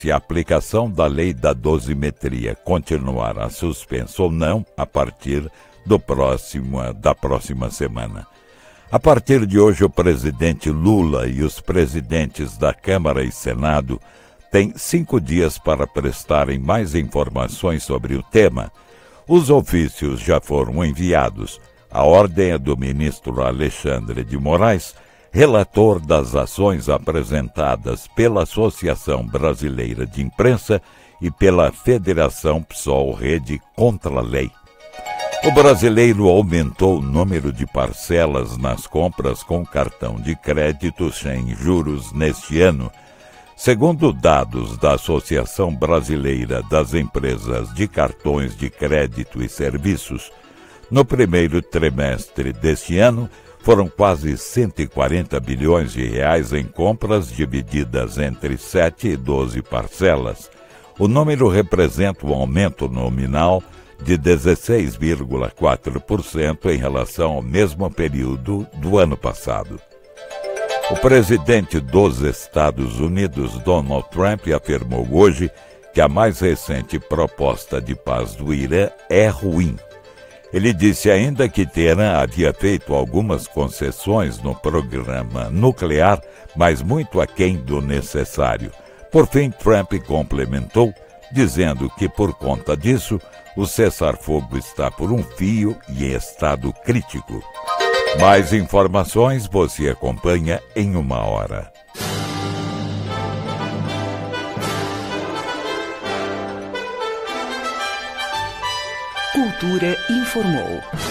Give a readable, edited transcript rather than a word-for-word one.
se a aplicação da lei da dosimetria continuará suspensa ou não a partir da próxima semana. A partir de hoje, o presidente Lula e os presidentes da Câmara e Senado têm 5 dias para prestarem mais informações sobre o tema. Os ofícios já foram enviados. A ordem é do ministro Alexandre de Moraes, relator das ações apresentadas pela Associação Brasileira de Imprensa e pela Federação PSOL Rede contra a Lei. O brasileiro aumentou o número de parcelas nas compras com cartão de crédito sem juros neste ano. Segundo dados da Associação Brasileira das Empresas de Cartões de Crédito e Serviços, no primeiro trimestre deste ano, foram quase 140 bilhões de reais em compras divididas entre 7 e 12 parcelas. O número representa um aumento nominal de 16,4% em relação ao mesmo período do ano passado. O presidente dos Estados Unidos, Donald Trump, afirmou hoje que a mais recente proposta de paz do Irã é ruim. Ele disse ainda que Teherã havia feito algumas concessões no programa nuclear, mas muito aquém do necessário. Por fim, Trump complementou, dizendo que, por conta disso, o cessar-fogo está por um fio e em estado crítico. Mais informações você acompanha em 1 hora. Cultura informou.